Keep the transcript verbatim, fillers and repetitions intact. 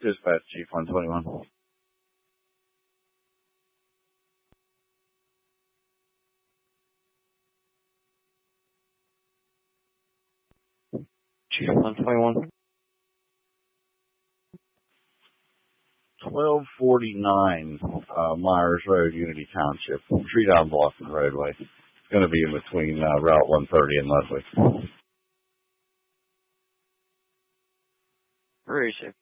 Dispatch, Chief one twenty-one. Chief one twenty-one. twelve forty-nine uh, Myers Road, Unity Township. Tree down blocking the roadway. It's going to be in between uh, Route one thirty and Leslie. Where is it?